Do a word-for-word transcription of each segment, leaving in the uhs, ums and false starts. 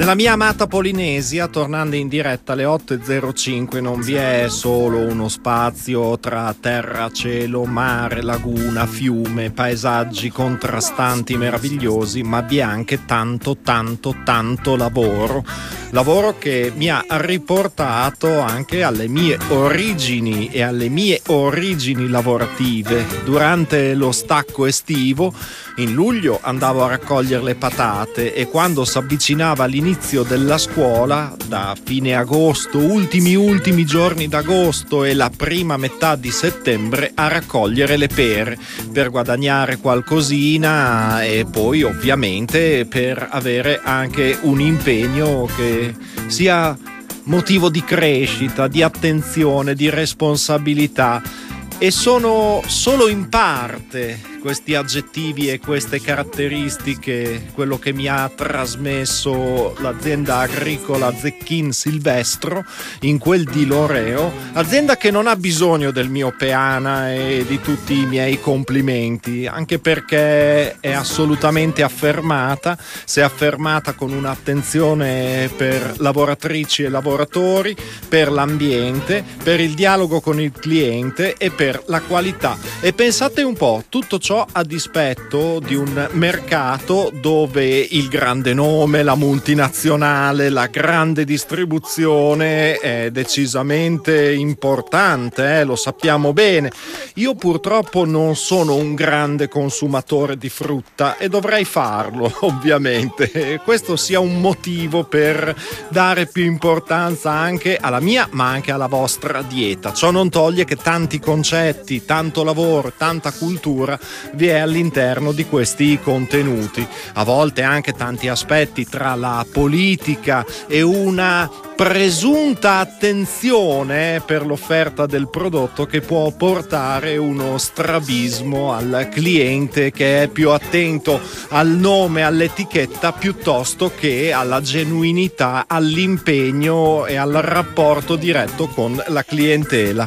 Nella mia amata Polinesia, tornando in diretta alle otto e zero cinque, non vi è solo uno spazio tra terra, cielo, mare, laguna, fiume, paesaggi contrastanti meravigliosi, ma vi è anche tanto, tanto, tanto lavoro. Lavoro che mi ha riportato anche alle mie origini e alle mie origini lavorative. Durante lo stacco estivo, in luglio andavo a raccogliere le patate e quando si avvicinava l'inizio della scuola, da fine agosto, ultimi ultimi giorni d'agosto e la prima metà di settembre, a raccogliere le pere per guadagnare qualcosina e poi ovviamente per avere anche un impegno che sia motivo di crescita, di attenzione, di responsabilità. E sono solo in parte questi aggettivi e queste caratteristiche quello che mi ha trasmesso l'azienda agricola Zecchin Silvestro in quel di Loreo, azienda che non ha bisogno del mio peana e di tutti i miei complimenti, anche perché è assolutamente affermata, si è affermata con un'attenzione per lavoratrici e lavoratori, per l'ambiente, per il dialogo con il cliente e per la qualità. E pensate un po', tutto ciò a dispetto di un mercato dove il grande nome, la multinazionale, la grande distribuzione è decisamente importante, eh, lo sappiamo bene. Io purtroppo non sono un grande consumatore di frutta e dovrei farlo, ovviamente. E questo sia un motivo per dare più importanza anche alla mia, ma anche alla vostra dieta. Ciò non toglie che tanti concetti, tanto lavoro, tanta cultura vi è all'interno di questi contenuti, a volte anche tanti aspetti tra la politica e una presunta attenzione per l'offerta del prodotto che può portare uno strabismo al cliente che è più attento al nome, all'etichetta piuttosto che alla genuinità, all'impegno e al rapporto diretto con la clientela.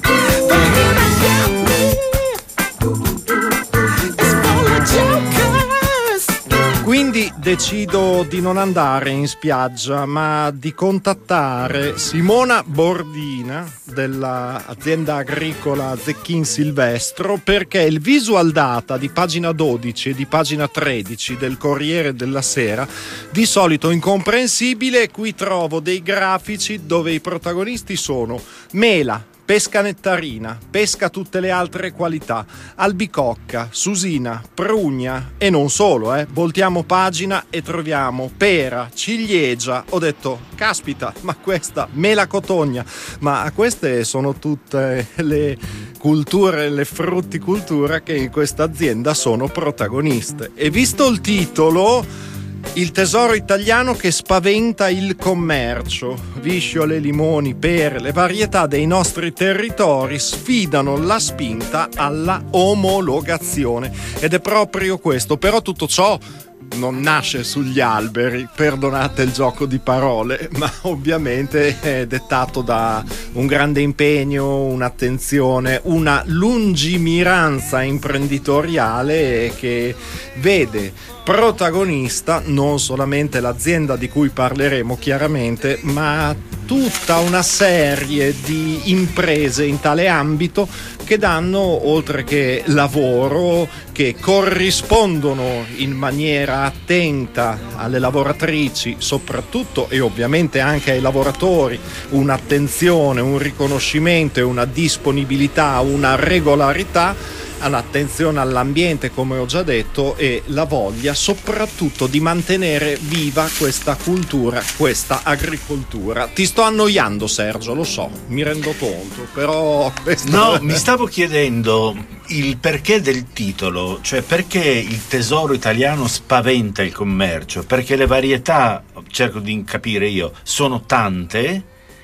Quindi decido di non andare in spiaggia, ma di contattare Simona Bordina dell'azienda agricola Zecchin Silvestro, perché il visual data di pagina dodici e di pagina tredici del Corriere della Sera, di solito incomprensibile, qui trovo dei grafici dove i protagonisti sono mela, pesca nettarina, pesca tutte le altre qualità, albicocca, susina, prugna e non solo, eh. Voltiamo pagina e troviamo pera, ciliegia. Ho detto, caspita, ma questa mela cotogna, ma queste sono tutte le culture, le frutticultura che in questa azienda sono protagoniste. E visto il titolo, il tesoro italiano che spaventa il commercio, visciole, limoni, pere, le varietà dei nostri territori sfidano la spinta alla omologazione ed è proprio questo. Però tutto ciò non nasce sugli alberi, perdonate il gioco di parole, ma ovviamente è dettato da un grande impegno, un'attenzione, una lungimiranza imprenditoriale che vede protagonista non solamente l'azienda di cui parleremo chiaramente, ma tutta una serie di imprese in tale ambito che danno, oltre che lavoro, che corrispondono in maniera attenta alle lavoratrici soprattutto e ovviamente anche ai lavoratori, un'attenzione, un riconoscimento e una disponibilità, una regolarità, un'attenzione all'ambiente come ho già detto e la voglia soprattutto di mantenere viva questa cultura, questa agricoltura. Ti sto annoiando, Sergio, lo so, mi rendo conto, però questo... No, mi stavo chiedendo il perché del titolo, cioè perché il tesoro italiano spaventa il commercio, perché le varietà, cerco di capire io, sono tante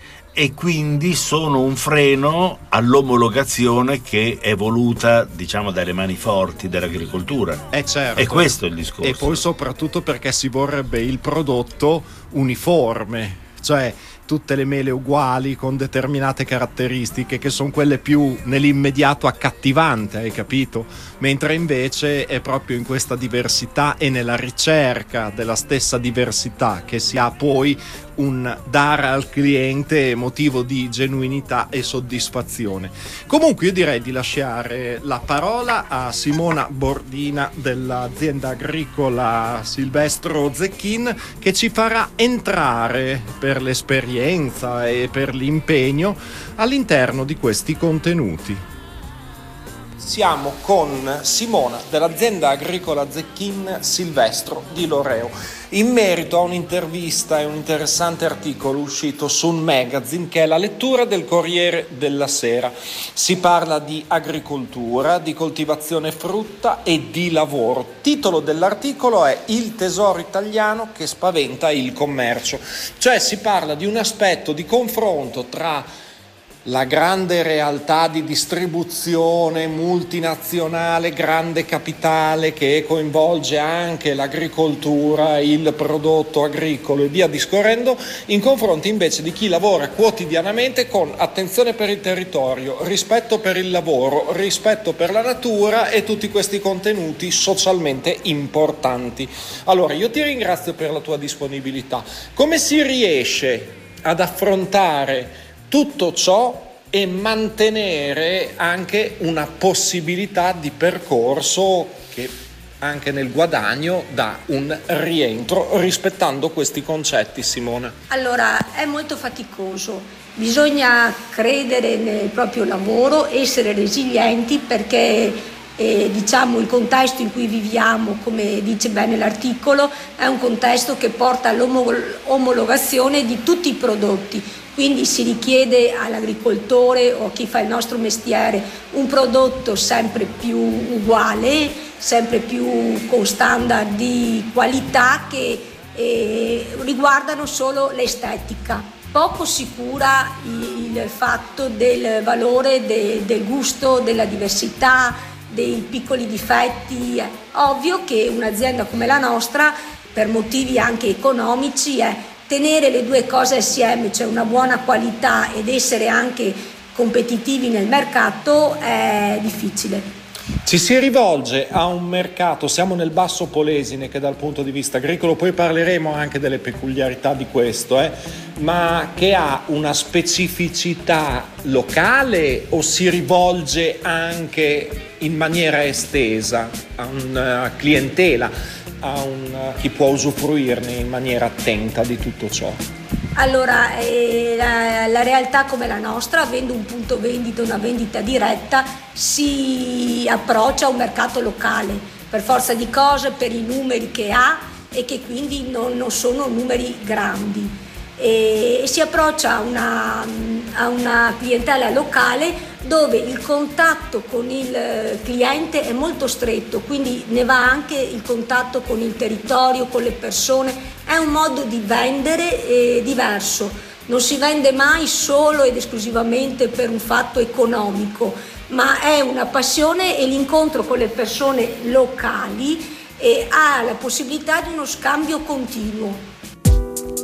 e quindi sono un freno all'omologazione che è voluta, diciamo, dalle mani forti dell'agricoltura. Eh certo. E questo è il discorso. E poi soprattutto perché si vorrebbe il prodotto uniforme, cioè tutte le mele uguali con determinate caratteristiche che sono quelle più nell'immediato accattivante, hai capito? Mentre invece è proprio in questa diversità e nella ricerca della stessa diversità che si ha poi un dare al cliente motivo di genuinità e soddisfazione. Comunque io direi di lasciare la parola a Simona Bordina dell'azienda agricola Silvestro Zecchin, che ci farà entrare per l'esperienza e per l'impegno all'interno di questi contenuti. Siamo con Simona dell'azienda agricola Zecchin Silvestro di Loreo in merito a un'intervista e un interessante articolo uscito su un magazine che è la lettura del Corriere della Sera. Si parla di agricoltura, di coltivazione frutta e di lavoro. Titolo dell'articolo è Il tesoro italiano che spaventa il commercio, cioè si parla di un aspetto di confronto tra la grande realtà di distribuzione multinazionale, grande capitale che coinvolge anche l'agricoltura, il prodotto agricolo e via discorrendo, in confronto invece di chi lavora quotidianamente con attenzione per il territorio, rispetto per il lavoro, rispetto per la natura e tutti questi contenuti socialmente importanti. Allora, io ti ringrazio per la tua disponibilità. Come si riesce ad affrontare tutto ciò e mantenere anche una possibilità di percorso che anche nel guadagno dà un rientro, rispettando questi concetti, Simona? Allora, è molto faticoso, bisogna credere nel proprio lavoro, essere resilienti, perché eh, diciamo il contesto in cui viviamo, come dice bene l'articolo, è un contesto che porta all'omologazione di tutti i prodotti. Quindi si richiede all'agricoltore o a chi fa il nostro mestiere un prodotto sempre più uguale, sempre più con standard di qualità che eh, riguardano solo l'estetica. Poco si cura il, il fatto del valore de, del gusto, della diversità, dei piccoli difetti. È ovvio che un'azienda come la nostra, per motivi anche economici, è tenere le due cose assieme, cioè una buona qualità ed essere anche competitivi nel mercato, è difficile. Ci si rivolge a un mercato, siamo nel Basso Polesine, che dal punto di vista agricolo, poi parleremo anche delle peculiarità di questo, eh, ma che ha una specificità locale o si rivolge anche in maniera estesa a una clientela, a un, chi può usufruirne in maniera attenta di tutto ciò? Allora, eh, la, la realtà come la nostra, avendo un punto vendita, una vendita diretta, si approccia a un mercato locale, per forza di cose, per i numeri che ha e che quindi non, non sono numeri grandi. E, e si approccia a una, a una clientela locale dove il contatto con il cliente è molto stretto, quindi ne va anche il contatto con il territorio, con le persone. È un modo di vendere eh, diverso, non si vende mai solo ed esclusivamente per un fatto economico, ma è una passione e l'incontro con le persone locali e ha la possibilità di uno scambio continuo.